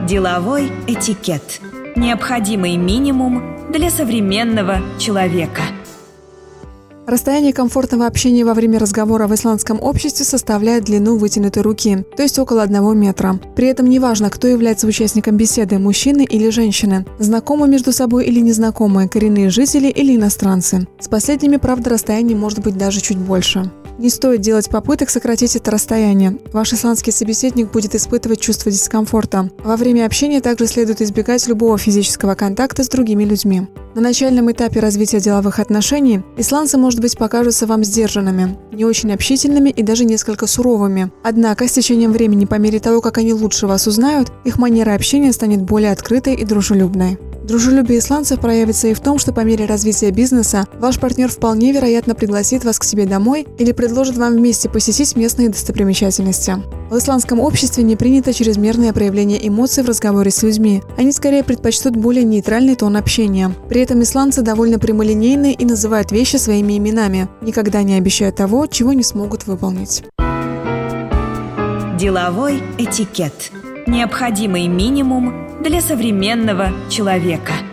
Деловой этикет. Необходимый минимум для современного человека. Расстояние комфортного общения во время разговора в исландском обществе составляет длину вытянутой руки, то есть около 1 метра. При этом неважно, кто является участником беседы, мужчины или женщины, знакомы между собой или незнакомые, коренные жители или иностранцы. С последними, правда, расстояние может быть даже чуть больше. Не стоит делать попыток сократить это расстояние. Ваш исландский собеседник будет испытывать чувство дискомфорта. Во время общения также следует избегать любого физического контакта с другими людьми. На начальном этапе развития деловых отношений исландцы, может быть, покажутся вам сдержанными, не очень общительными и даже несколько суровыми. Однако, с течением времени, по мере того, как они лучше вас узнают, их манера общения станет более открытой и дружелюбной. Дружелюбие исландцев проявится и в том, что по мере развития бизнеса ваш партнер вполне вероятно пригласит вас к себе домой или предложит вам вместе посетить местные достопримечательности. В исландском обществе не принято чрезмерное проявление эмоций в разговоре с людьми. Они скорее предпочтут более нейтральный тон общения. При этом исландцы довольно прямолинейны и называют вещи своими именами, никогда не обещая того, чего не смогут выполнить. Деловой этикет. Необходимый минимум для современного человека.